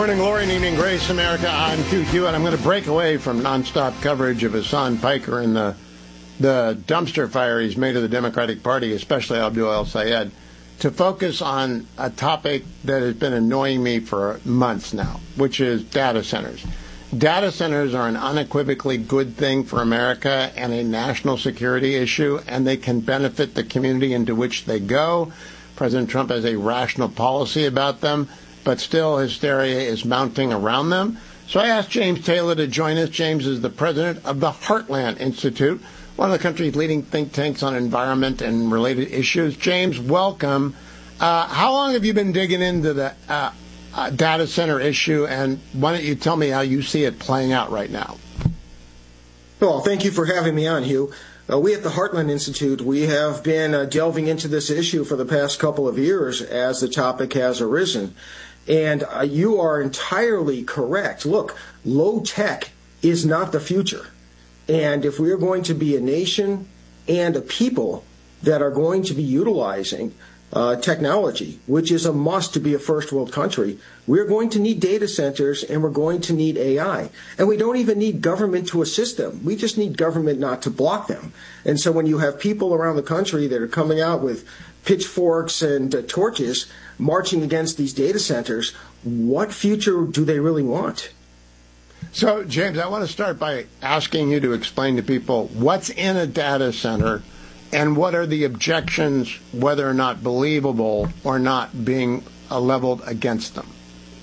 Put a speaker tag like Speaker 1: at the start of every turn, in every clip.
Speaker 1: Morning glory and evening grace, America. I'm QQ, and I'm going to break away from nonstop coverage of Hassan Piker and the dumpster fire he's made of the Democratic Party, especially Abdul El-Sayed, to focus on a topic that has been annoying me for months now, which is data centers. Data centers are an unequivocally good thing for America and a national security issue, and they can benefit the community into which they go. President Trump has a rational policy about them, but still hysteria is mounting around them. So I asked James Taylor to join us. James is the president of the Heartland Institute, one of the country's leading think tanks on environment and related issues. James, welcome. How long have you been digging into the data center issue, and why don't you tell me how you see it playing out right now?
Speaker 2: Well, thank you for having me on, Hugh. We at the Heartland Institute, we have been delving into this issue for the past couple of years as the topic has arisen. And you are entirely correct. Look, low tech is not the future. And if we are going to be a nation and a people that are going to be utilizing technology, which is a must to be a first world country, we're going to need data centers and we're going to need AI. And we don't even need government to assist them. We just need government not to block them. And so when you have people around the country that are coming out with pitchforks and torches marching against these data centers, what future do they really want?
Speaker 1: So, James, I want to start by asking you to explain to people what's in a data center and what are the objections, whether or not believable or not, being leveled against them.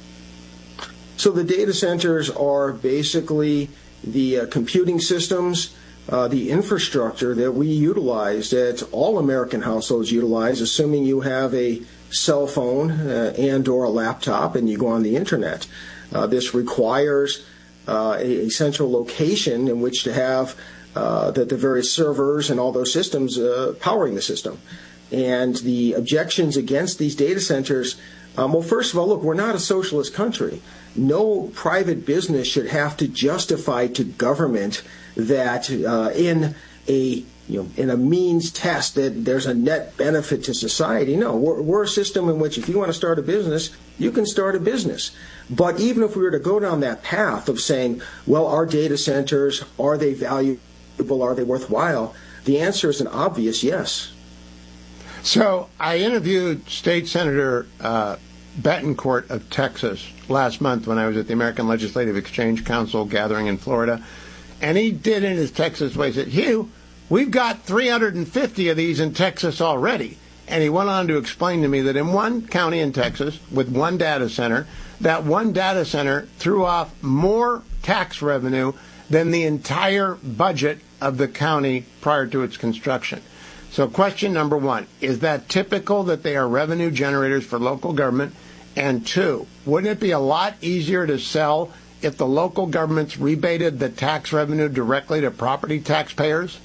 Speaker 2: So the data centers are basically the computing systems, the infrastructure that we utilize, that all American households utilize, assuming you have a cell phone and or a laptop and you go on the internet. This requires a central location in which to have the various servers and all those systems powering the system. And the objections against these data centers, well, first of all, look, we're not a socialist country. No private business should have to justify to government that in a means test that there's a net benefit to society. No, we're a system in which if you want to start a business, you can start a business. But even if we were to go down that path of saying, well, our data centers, are they valuable, are they worthwhile? The answer is an obvious yes.
Speaker 1: So I interviewed State Senator Betancourt of Texas last month when I was at the American Legislative Exchange Council gathering in Florida. And he did in his Texas way, he said, Hugh, we've got 350 of these in Texas already. And he went on to explain to me that in one county in Texas with one data center, that one data center threw off more tax revenue than the entire budget of the county prior to its construction. So question number one, is that typical that they are revenue generators for local government? And two, wouldn't it be a lot easier to sell if the local governments rebated the tax revenue directly to property taxpayers?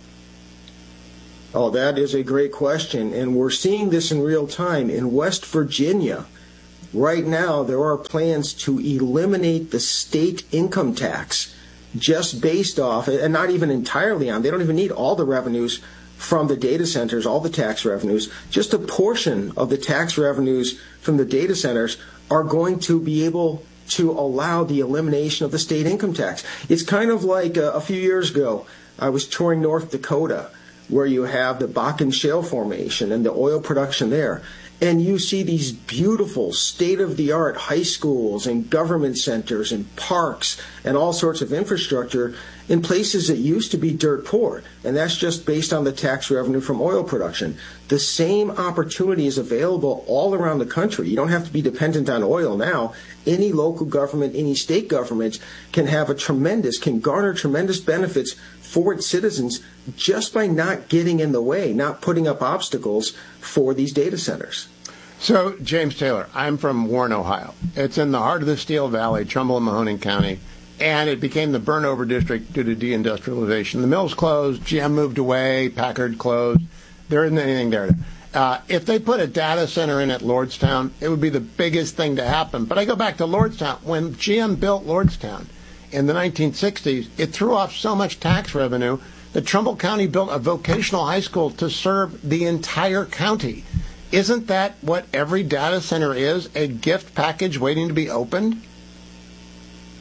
Speaker 2: Oh, that is a great question. And we're seeing this in real time. In West Virginia, right now, there are plans to eliminate the state income tax just based off, and not even entirely on, they don't even need all the revenues from the data centers, all the tax revenues. Just a portion of the tax revenues from the data centers are going to be able to allow the elimination of the state income tax. It's kind of like a few years ago, I was touring North Dakota, where you have the Bakken Shale Formation and the oil production there. And you see these beautiful state-of-the-art high schools and government centers and parks and all sorts of infrastructure in places that used to be dirt poor. And that's just based on the tax revenue from oil production. The same opportunity is available all around the country. You don't have to be dependent on oil now. Any local government, any state government can garner tremendous benefits for its citizens just by not getting in the way, not putting up obstacles for these data centers.
Speaker 1: So, James Taylor, I'm from Warren, Ohio. It's in the heart of the Steel Valley, Trumbull and Mahoning County, and it became the burn-over district due to deindustrialization. The mills closed, GM moved away, Packard closed. There isn't anything there. If they put a data center in at Lordstown, it would be the biggest thing to happen. But I go back to Lordstown. When GM built Lordstown in the 1960s, it threw off so much tax revenue that Trumbull County built a vocational high school to serve the entire county. Isn't that what every data center is, a gift package waiting to be opened?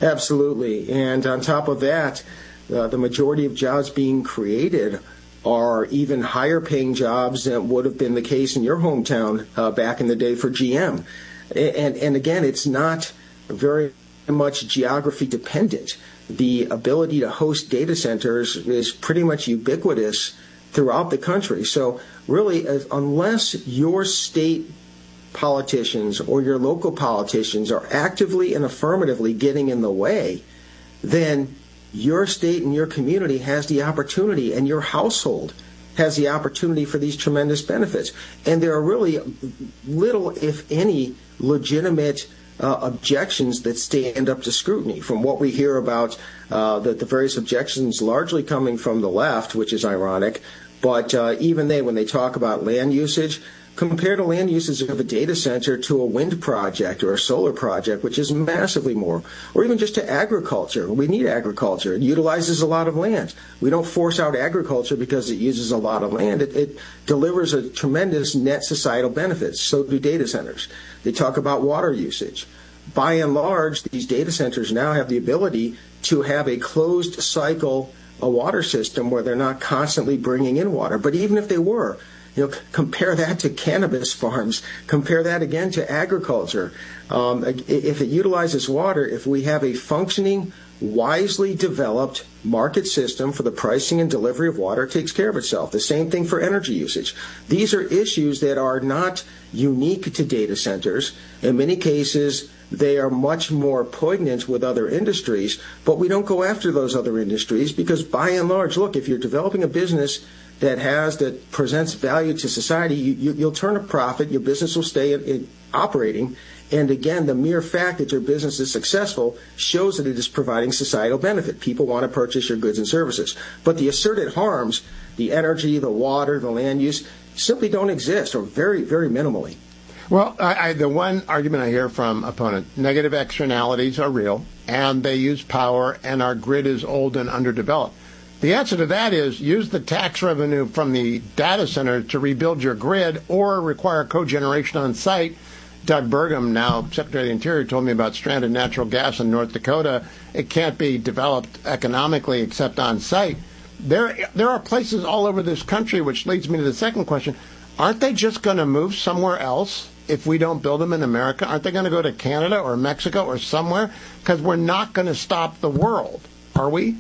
Speaker 2: Absolutely. And on top of that, the majority of jobs being created are even higher paying jobs than would have been the case in your hometown back in the day for GM. And again, it's not very much geography dependent. The ability to host data centers is pretty much ubiquitous throughout the country. So really, unless your state politicians or your local politicians are actively and affirmatively getting in the way, then your state and your community has the opportunity, and your household has the opportunity for these tremendous benefits. And there are really little, if any, legitimate objections that stand up to scrutiny. From what we hear about the various objections largely coming from the left, which is ironic, but even when they talk about land usage, compare the land usage of a data center to a wind project or a solar project, which is massively more, or even just to agriculture. We need agriculture. It utilizes a lot of land. We don't force out agriculture because it uses a lot of land. It delivers a tremendous net societal benefits. So do data centers. They talk about water usage. By and large, these data centers now have the ability to have a closed cycle, a water system where they're not constantly bringing in water. But even if they were, compare that to cannabis farms. Compare that again to agriculture. If it utilizes water, if we have a functioning, wisely developed market system for the pricing and delivery of water, it takes care of itself. The same thing for energy usage. These are issues that are not unique to data centers. In many cases, they are much more poignant with other industries, but we don't go after those other industries because by and large, look, if you're developing a business that presents value to society, you'll turn a profit, your business will stay operating, and again, the mere fact that your business is successful shows that it is providing societal benefit. People want to purchase your goods and services. But the asserted harms, the energy, the water, the land use, simply don't exist, or very, very minimally.
Speaker 1: Well, the one argument I hear from opponents, negative externalities are real, and they use power, and our grid is old and underdeveloped. The answer to that is use the tax revenue from the data center to rebuild your grid or require cogeneration on site. Doug Burgum, now Secretary of the Interior, told me about stranded natural gas in North Dakota. It can't be developed economically except on site. There are places all over this country, which leads me to the second question. Aren't they just going to move somewhere else if we don't build them in America? Aren't they going to go to Canada or Mexico or somewhere? Because we're not going to stop the world, are we?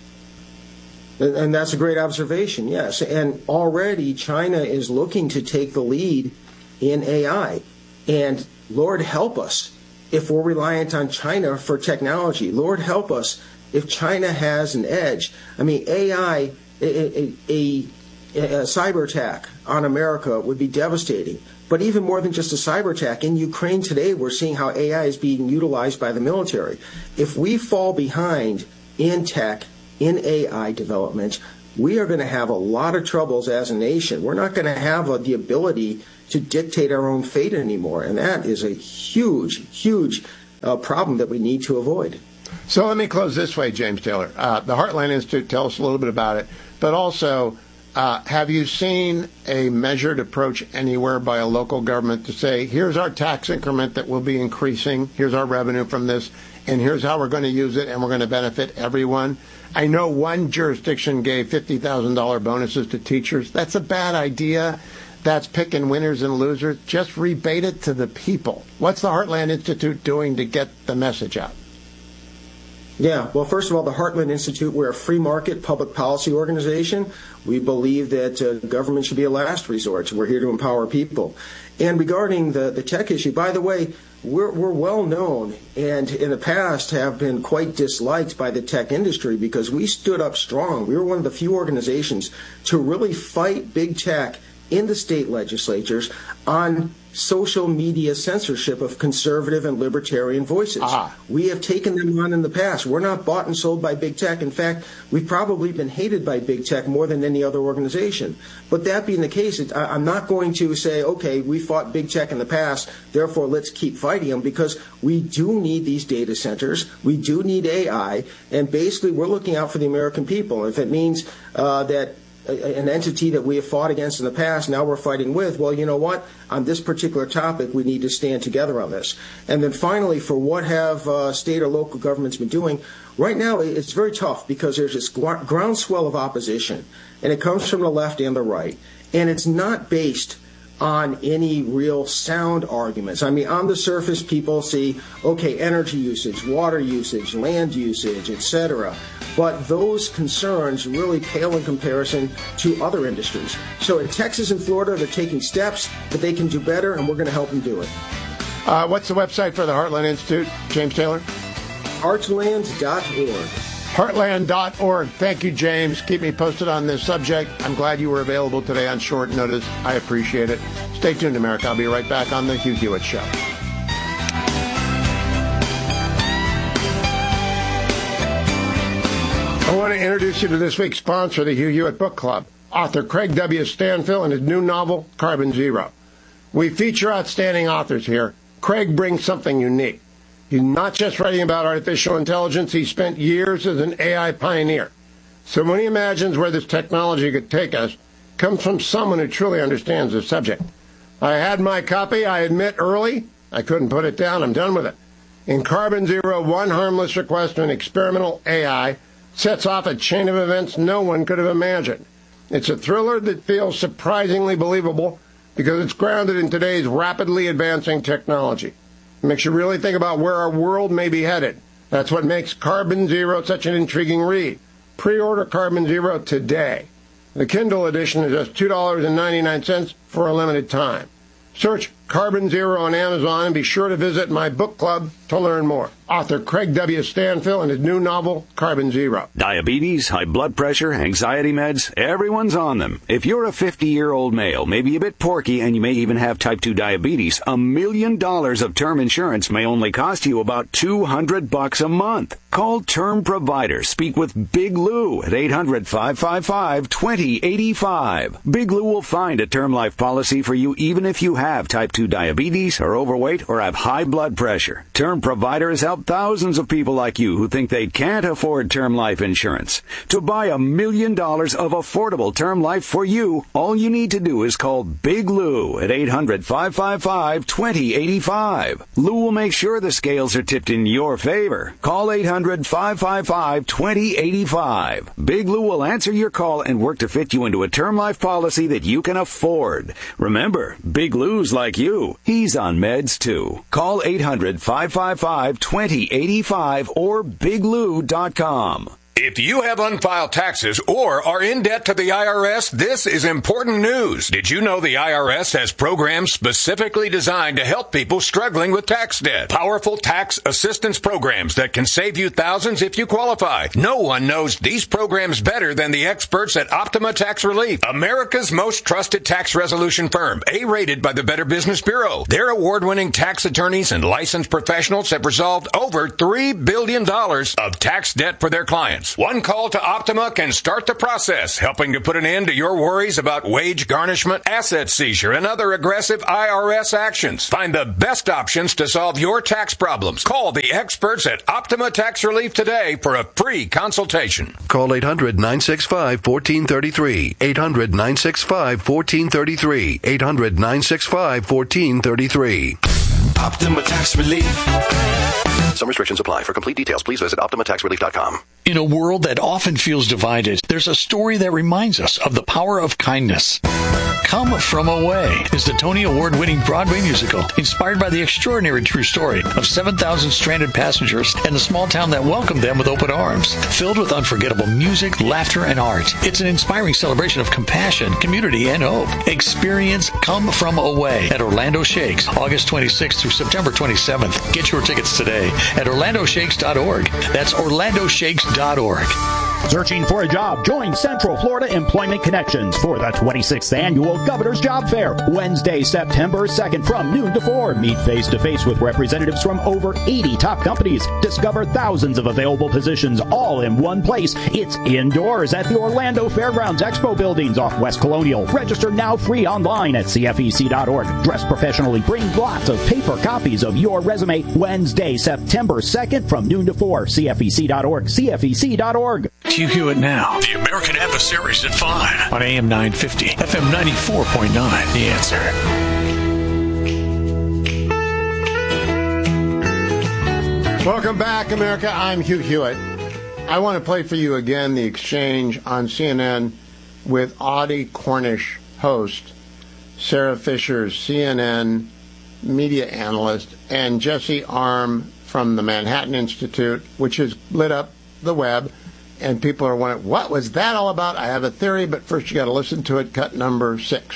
Speaker 2: And that's a great observation, yes. And already China is looking to take the lead in AI. And Lord help us if we're reliant on China for technology. Lord help us if China has an edge. I mean, AI, a cyber attack on America would be devastating. But even more than just a cyber attack, in Ukraine today, we're seeing how AI is being utilized by the military. If we fall behind in tech, in AI development, we are going to have a lot of troubles as a nation. We're not going to have the ability to dictate our own fate anymore. And that is a huge, huge problem that we need to avoid.
Speaker 1: So let me close this way, James Taylor. The Heartland Institute, tell us a little bit about it. But also, have you seen a measured approach anywhere by a local government to say, here's our tax increment that will be increasing, here's our revenue from this, and here's how we're going to use it, and we're going to benefit everyone? I know one jurisdiction gave $50,000 bonuses to teachers. That's a bad idea. That's picking winners and losers. Just rebate it to the people. What's the Heartland Institute doing to get the message out?
Speaker 2: Yeah, well, first of all, the Heartland Institute, we're a free market public policy organization. We believe that government should be a last resort. So we're here to empower people. And regarding the tech issue, by the way, we're well known and in the past have been quite disliked by the tech industry because we stood up strong. We were one of the few organizations to really fight big tech in the state legislatures on social media censorship of conservative and libertarian voices. We have taken them on in the past. We're not bought and sold by big tech. In fact, we've probably been hated by big tech more than any other organization. But that being the case, I'm not going to say, okay, we fought big tech in the past, therefore let's keep fighting them, because we do need these data centers. We do need AI. And basically, we're looking out for the American people. If it means that an entity that we have fought against in the past, now we're fighting with. Well, you know what? On this particular topic, we need to stand together on this. And then finally, for what have state or local governments been doing, right now it's very tough because there's this groundswell of opposition, and it comes from the left and the right. And it's not based on any real sound arguments. I mean, on the surface, people see, okay, energy usage, water usage, land usage, etc. But those concerns really pale in comparison to other industries. So in Texas and Florida, they're taking steps that they can do better, and we're going to help them do it.
Speaker 1: What's the website for the Heartland Institute, James Taylor?
Speaker 2: Heartland.org.
Speaker 1: Heartland.org. Thank you, James. Keep me posted on this subject. I'm glad you were available today on short notice. I appreciate it. Stay tuned, America. I'll be right back on The Hugh Hewitt Show. I want to introduce you to this week's sponsor, the Hugh Hewitt Book Club, author Craig W. Stanfill and his new novel, Carbon Zero. We feature outstanding authors here. Craig brings something unique. He's not just writing about artificial intelligence. He spent years as an AI pioneer. So when he imagines where this technology could take us, it comes from someone who truly understands the subject. I had my copy, I admit, early. I couldn't put it down. I'm done with it. In Carbon Zero, one harmless request to an experimental AI sets off a chain of events no one could have imagined. It's a thriller that feels surprisingly believable because it's grounded in today's rapidly advancing technology. It makes you really think about where our world may be headed. That's what makes Carbon Zero such an intriguing read. Pre-order Carbon Zero today. The Kindle edition is just $2.99 for a limited time. Search Carbon Zero on Amazon and be sure to visit my book club to learn more. Author Craig W. Stanfill and his new novel, Carbon Zero.
Speaker 3: Diabetes, high blood pressure, anxiety meds, everyone's on them. If you're a 50-year-old male, maybe a bit porky, and you may even have type 2 diabetes, $1 million of term insurance may only cost you about $200 a month. Call Term Provider. Speak with Big Lou at 800-555-2085. Big Lou will find a term life policy for you even if you have type 2 diabetes, are overweight, or have high blood pressure. Term Provider has helped thousands of people like you who think they can't afford term life insurance. To buy $1 million of affordable term life for you, all you need to do is call Big Lou at 800-555-2085. Lou will make sure the scales are tipped in your favor. Call 800-555-2085. Big Lou will answer your call and work to fit you into a term life policy that you can afford. Remember, Big Lou's like you. He's on meds too. Call 800-555-2085 or biglou.com.
Speaker 4: If you have unfiled taxes or are in debt to the IRS, this is important news. Did you know the IRS has programs specifically designed to help people struggling with tax debt? Powerful tax assistance programs that can save you thousands if you qualify. No one knows these programs better than the experts at Optima Tax Relief, America's most trusted tax resolution firm, A-rated by the Better Business Bureau. Their award-winning tax attorneys and licensed professionals have resolved over $3 billion of tax debt for their clients. One call to Optima can start the process, helping to put an end to your worries about wage garnishment, asset seizure, and other aggressive IRS actions. Find the best options to solve your tax problems. Call the experts at Optima Tax Relief today for a free consultation.
Speaker 5: Call 800-965-1433. 800-965-1433. 800-965-1433.
Speaker 6: Optima Tax Relief.
Speaker 5: Some restrictions apply. For complete details, please visit OptimaTaxRelief.com.
Speaker 7: In a world that often feels divided, there's a story that reminds us of the power of kindness. Come From Away is the Tony Award-winning Broadway musical inspired by the extraordinary true story of 7,000 stranded passengers and the small town that welcomed them with open arms. Filled with unforgettable music, laughter, and art, it's an inspiring celebration of compassion, community, and hope. Experience Come From Away at Orlando Shakes, August 26th through September 27th. Get your tickets today at OrlandoShakes.org. That's OrlandoShakes.org.
Speaker 8: Searching for a job? Join Central Florida Employment Connections for the 26th Annual Governor's Job Fair, Wednesday, September 2nd from noon to 4. Meet face-to-face with representatives from over 80 top companies. Discover thousands of available positions all in one place. It's indoors at the Orlando Fairgrounds Expo Buildings off West Colonial. Register now free online at CFEC.org. Dress professionally. Bring lots of paper copies of your resume. Wednesday, September 2nd from noon to 4. CFEC.org. CFEC.org.
Speaker 7: Hugh Hewitt Now, the American Adversaries at 5 on AM 950, FM 94.9. The Answer.
Speaker 1: Welcome back, America. I'm Hugh Hewitt. I want to play for you again the exchange on CNN with Audie Cornish host, Sarah Fisher, CNN media analyst, and Jesse Arm from the Manhattan Institute, which has lit up the web. And people are wondering, what was that all about? I have a theory, but first you got to listen to it. Cut number 6.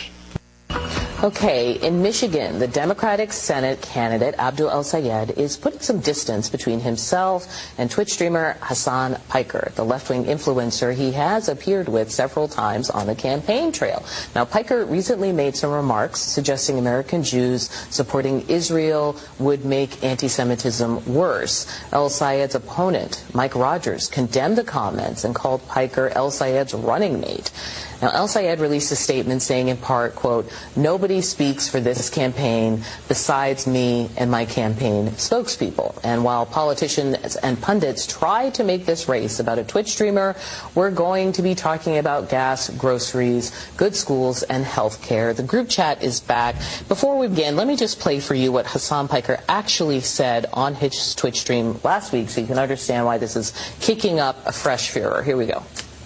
Speaker 6: Okay, in Michigan, the Democratic Senate candidate Abdul El-Sayed is putting some distance between himself and Twitch streamer Hasan Piker, the left-wing influencer he has appeared with several times on the campaign trail. Now, Piker recently made some remarks suggesting American Jews supporting Israel would make anti-Semitism worse. El-Sayed's opponent, Mike Rogers, condemned the comments and called Piker El-Sayed's running mate. Now, El-Sayed released a statement saying in part, quote, "Nobody speaks for this campaign besides me and my campaign spokespeople. And while politicians and pundits try to make this race about a Twitch streamer, we're going to be talking about gas, groceries, good schools, and health care." The group chat is back. Before we begin, let me just play for you what Hasan Piker actually said on his Twitch stream last week so you can understand why this is kicking up a fresh furor. Here we go.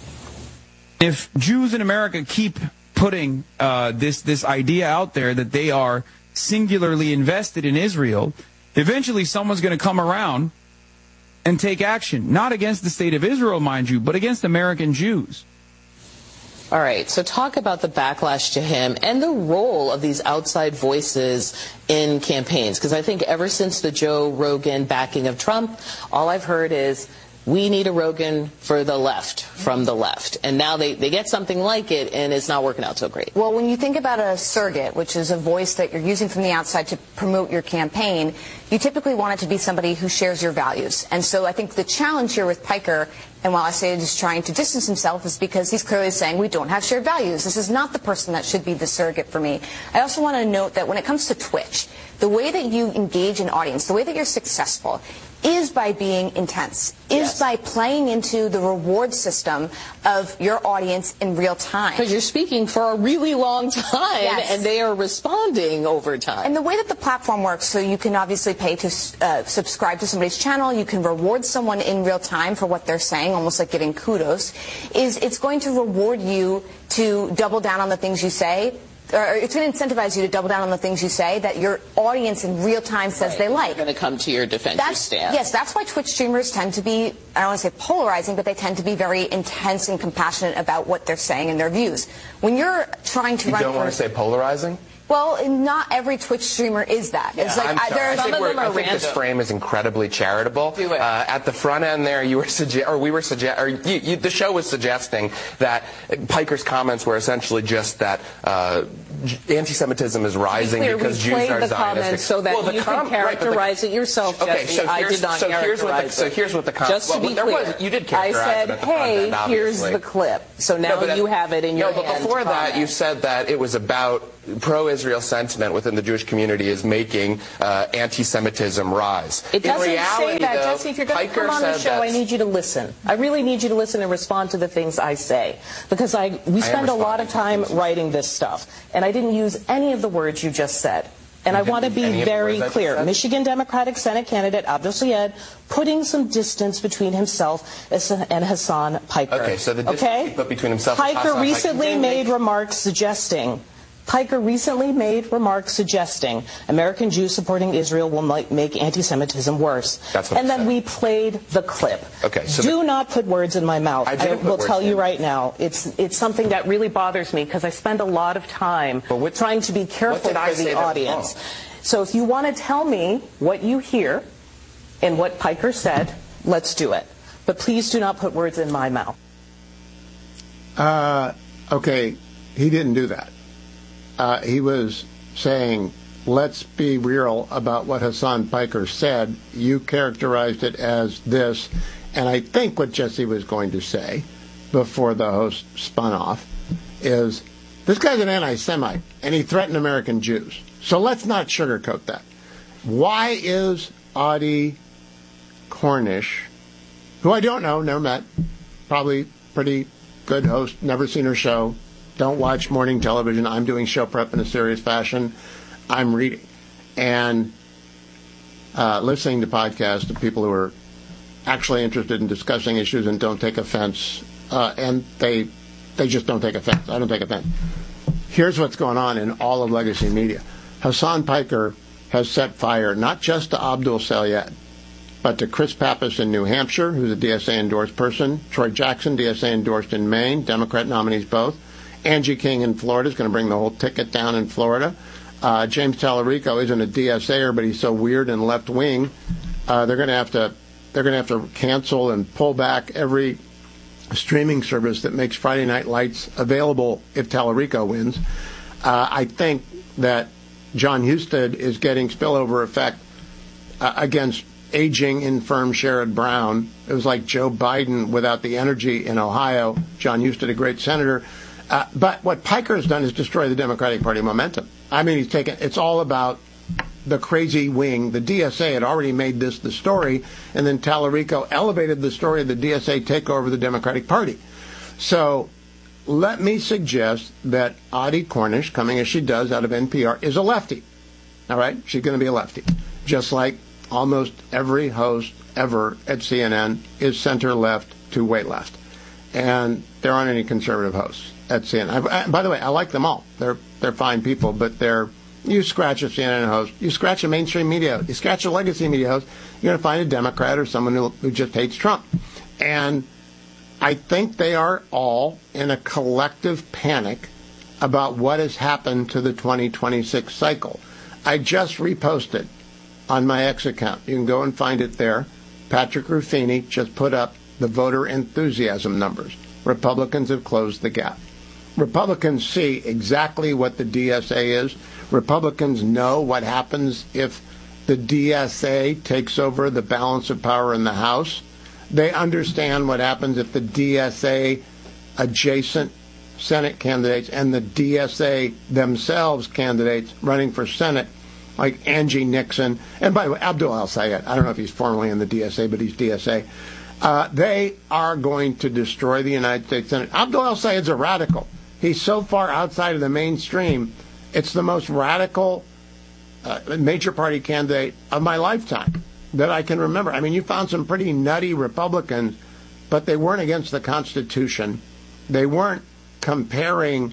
Speaker 9: If Jews in America keep putting this idea out there that they are singularly invested in Israel, eventually someone's going to come around and take action, not against the state of Israel, mind you, but against American Jews.
Speaker 6: All right, so talk about the backlash to him and the role of these outside voices in campaigns, because I think ever since the Joe Rogan backing of Trump, all I've heard is, we need a Rogan for the left, from the left. And now they get something like it, and it's not working out so great.
Speaker 10: Well, when you think about a surrogate, which is a voice that you're using from the outside to promote your campaign, you typically want it to be somebody who shares your values. And so I think the challenge here with Piker, and while I say he's trying to distance himself, is because he's clearly saying we don't have shared values. This is not the person that should be the surrogate for me. I also want to note that when it comes to Twitch, the way that you engage an audience, the way that you're successful, is by being intense, is by playing into the reward system of your audience in real time.
Speaker 6: Because you're speaking for a really long time, and they are responding over time.
Speaker 10: And the way that the platform works, so you can obviously pay to subscribe to somebody's channel, you can reward someone in real time for what they're saying, almost like getting kudos, is it's going to reward you to double down on the things you say, or it's going to incentivize you to double down on the things you say that your audience in real time says they like.
Speaker 6: They're going to come to your defensive stand.
Speaker 10: Yes, that's why Twitch streamers tend to be, I don't want to say polarizing, but they tend to be very intense and compassionate about what they're saying and their views. When you're trying to
Speaker 11: run... You don't want to say polarizing?
Speaker 10: Well, not every Twitch streamer is that.
Speaker 11: Yeah, it's like I think this frame is incredibly charitable. At the front end there, you were the show was suggesting that Piker's comments were essentially just that anti-Semitism is rising because Jews are Zionistic.
Speaker 6: So that you can characterize it yourself, Jesse. I did not characterize it.
Speaker 11: So here's what the comment.
Speaker 6: Just to be clear,
Speaker 11: you did characterize it at the front end,
Speaker 6: hey, here's the clip. So now you have it in your hand.
Speaker 11: No, but before that, you said that it was about pro-Israel sentiment within the Jewish community is making anti-Semitism rise.
Speaker 6: It doesn't say that, Jesse. If you're going to come on the show, I need you to listen. I really need you to listen and respond to the things I say. Because we spend a lot of time writing this stuff. And I didn't use any of the words you just said. And I want to be very clear. Michigan Democratic Senate candidate Abdul El-Sayed putting some distance between himself and Hasan Piker.
Speaker 11: Okay, so the distance he put between himself and
Speaker 6: Piker recently made remarks suggesting American Jews supporting Israel will make anti-Semitism worse. And then we played the clip.
Speaker 11: Okay, so
Speaker 6: do not put words in my mouth. I will tell you right now. It's something that really bothers me because I spend a lot of time trying to be careful for the audience. So if you want to tell me what you hear and what Piker said, let's do it. But please do not put words in my mouth.
Speaker 1: Okay, he didn't do that. He was saying, let's be real about what Hasan Piker said. You characterized it as this. And I think what Jesse was going to say before the host spun off is, this guy's an anti-Semite, and he threatened American Jews. So let's not sugarcoat that. Why is Audie Cornish, who I don't know, never met, probably pretty good host. Never seen her show. Don't watch morning television. I'm doing show prep in a serious fashion. I'm reading and listening to podcasts of people who are actually interested in discussing issues and don't take offense. And they just don't take offense. I don't take offense. Here's what's going on in all of legacy media. Hassan Piker has set fire not just to Abdul Sayed, but to Chris Pappas in New Hampshire, who's a DSA-endorsed person, Troy Jackson, DSA-endorsed in Maine, Democrat nominees both, Angie King in Florida is going to bring the whole ticket down in Florida. James Tallarico isn't a DSAer, but he's so weird and left-wing, they're going to have to cancel and pull back every streaming service that makes Friday Night Lights available if Tallarico wins. I think that John Husted is getting spillover effect against aging, infirm Sherrod Brown. It was like Joe Biden without the energy in Ohio. John Husted, a great senator. But what Piker has done is destroy the Democratic Party momentum. I mean, it's all about the crazy wing. The DSA had already made this the story, and then Tallarico elevated the story of the DSA takeover of the Democratic Party. So let me suggest that Audie Cornish, coming as she does out of NPR, is a lefty. All right? She's going to be a lefty. Just like almost every host ever at CNN is center-left to way left. And there aren't any conservative hosts at CNN. By the way, I like them all. They're fine people, but you scratch a CNN host, you scratch a mainstream media host, you scratch a legacy media host, you're going to find a Democrat or someone who just hates Trump. And I think they are all in a collective panic about what has happened to the 2026 cycle. I just reposted on my X account. You can go and find it there. Patrick Ruffini just put up the voter enthusiasm numbers. Republicans have closed the gap. Republicans see exactly what the DSA is. Republicans know what happens if the DSA takes over the balance of power in the House. They understand what happens if the DSA adjacent Senate candidates and the DSA themselves candidates running for Senate, like Angie Nixon, and by the way, Abdul El-Sayed, I don't know if he's formally in the DSA, but he's DSA. They are going to destroy the United States Senate. Abdul El-Sayed's a radical. He's so far outside of the mainstream. It's the most radical major party candidate of my lifetime that I can remember. I mean, you found some pretty nutty Republicans, but they weren't against the Constitution. They weren't comparing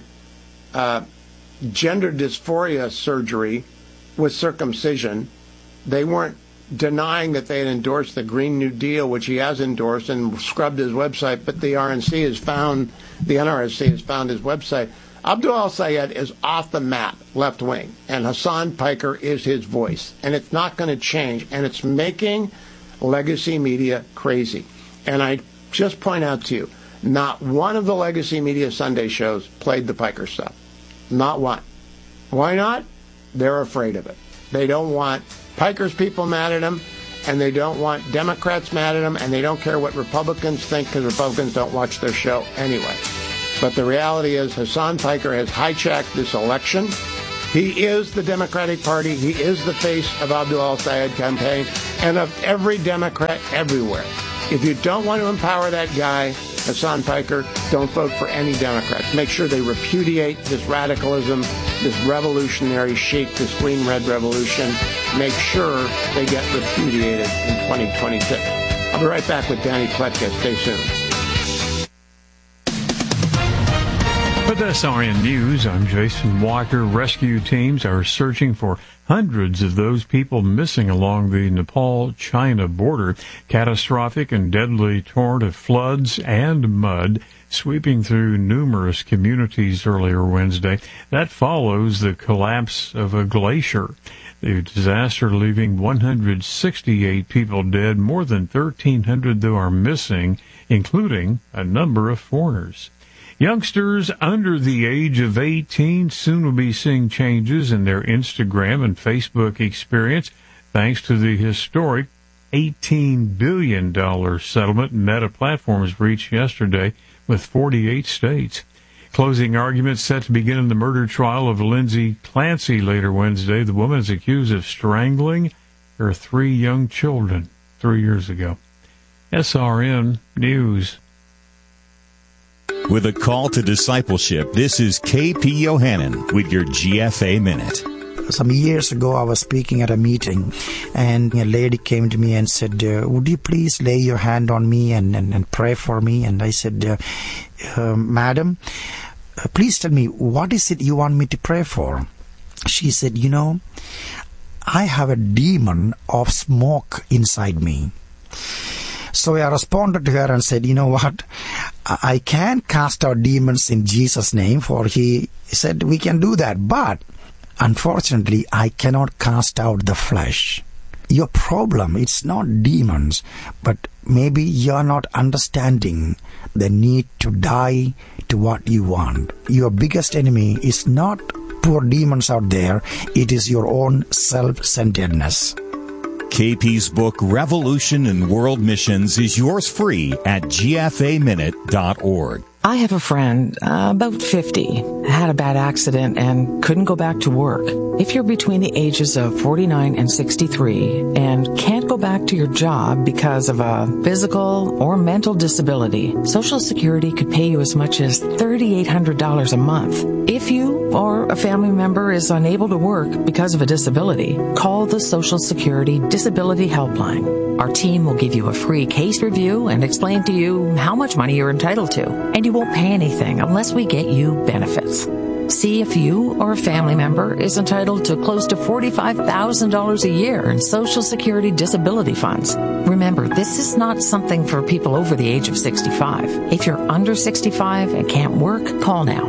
Speaker 1: gender dysphoria surgery with circumcision. They weren't denying that they had endorsed the Green New Deal, which he has endorsed and scrubbed his website, but the NRSC has found his website. Abdul El-Sayed is off the map, left wing, and Hassan Piker is his voice, and it's not going to change, and it's making legacy media crazy. And I just point out to you, not one of the legacy media Sunday shows played the Piker stuff. Not one. Why not? They're afraid of it. They don't want Piker's people mad at him, and they don't want Democrats mad at him, and they don't care what Republicans think because Republicans don't watch their show anyway. But the reality is Hassan Piker has hijacked this election. He is the Democratic Party. He is the face of Abdul El-Sayed campaign and of every Democrat everywhere. If you don't want to empower that guy, Hassan Piker, don't vote for any Democrats. Make sure they repudiate this radicalism, this revolutionary chic, this green red revolution. Make sure they get repudiated in 2026. I'll be right back with Danny Pletka. Stay soon.
Speaker 12: With SRN News, I'm Jason Walker. Rescue teams are searching for hundreds of those people missing along the Nepal-China border. Catastrophic and deadly torrent of floods and mud sweeping through numerous communities earlier Wednesday. That follows the collapse of a glacier. The disaster leaving 168 people dead, more than 1,300 though are missing, including a number of foreigners. Youngsters under the age of 18 soon will be seeing changes in their Instagram and Facebook experience thanks to the historic $18 billion settlement Meta Platforms reached yesterday with 48 states. Closing arguments set to begin in the murder trial of Lindsay Clancy later Wednesday. The woman is accused of strangling her 3 young children 3 years ago. SRN News.
Speaker 13: With a call to discipleship, this is KP Yohannan with your GFA Minute.
Speaker 14: Some years ago, I was speaking at a meeting, and a lady came to me and said, would you please lay your hand on me and pray for me? And I said, Madam, please tell me, what is it you want me to pray for? She said, I have a demon of smoke inside me. So I responded to her and said, you know what? I can cast out demons in Jesus' name, for he said we can do that. But unfortunately, I cannot cast out the flesh. Your problem, it's not demons, but maybe you're not understanding the need to die to what you want. Your biggest enemy is not poor demons out there. It is your own self-centeredness.
Speaker 13: KP's book, Revolution in World Missions, is yours free at gfaminute.org.
Speaker 15: I have a friend, about 50, had a bad accident and couldn't go back to work. If you're between the ages of 49 and 63 and can't go back to your job because of a physical or mental disability, Social Security could pay you as much as $3,800 a month. If you or a family member is unable to work because of a disability, call the Social Security Disability Helpline. Our team will give you a free case review and explain to you how much money you're entitled to. And you won't pay anything unless we get you benefits. See if you or a family member is entitled to close to $45,000 a year in Social Security disability funds. Remember, this is not something for people over the age of 65. If you're under 65 and can't work, call now.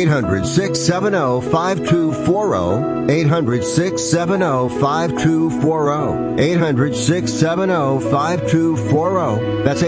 Speaker 16: 800-670-5240. 800-670-5240. 800-670-5240. That's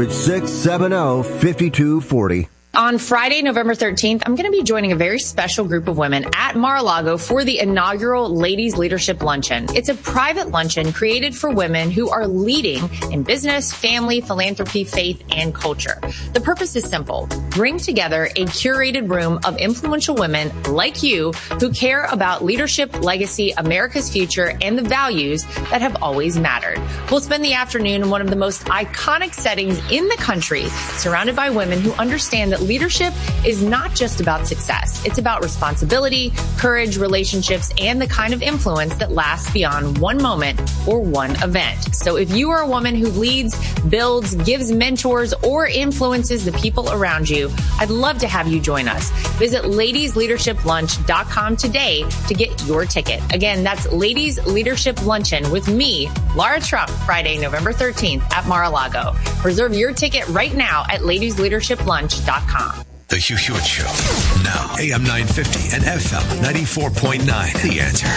Speaker 16: 800-670-5240.
Speaker 17: On Friday, November 13th, I'm going to be joining a very special group of women at Mar-a-Lago for the inaugural Ladies Leadership Luncheon. It's a private luncheon created for women who are leading in business, family, philanthropy, faith, and culture. The purpose is simple. Bring together a curated room of influential women like you who care about leadership, legacy, America's future, and the values that have always mattered. We'll spend the afternoon in one of the most iconic settings in the country, surrounded by women who understand that leadership is not just about success. It's about responsibility, courage, relationships, and the kind of influence that lasts beyond one moment or one event. So if you are a woman who leads, builds, gives mentors, or influences the people around you, I'd love to have you join us. Visit ladiesleadershiplunch.com today to get your ticket. Again, that's Ladies Leadership Luncheon with me, Lara Trump, Friday, November 13th at Mar-a-Lago. Reserve your ticket right now at ladiesleadershiplunch.com.
Speaker 18: The Hugh Hewitt Show. Now, AM 950 and FM 94.9. The Answer.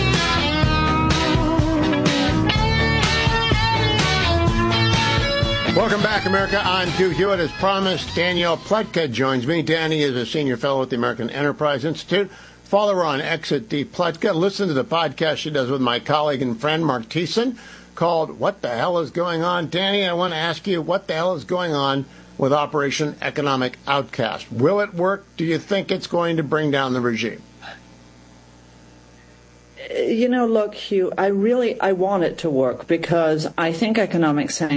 Speaker 1: Welcome back, America. I'm Hugh Hewitt. As promised, Danielle Pletka joins me. Danny is a senior fellow at the American Enterprise Institute. Follow her on X at D. Pletka. Listen to the podcast she does with my colleague and friend, Mark Thiessen, called What the Hell is Going On? Danny, I want to ask you, what the hell is going on with Operation Economic Outcast? Will it work? Do you think it's going to bring down the regime?
Speaker 19: Look, Hugh, I want it to work because I think economic sanctions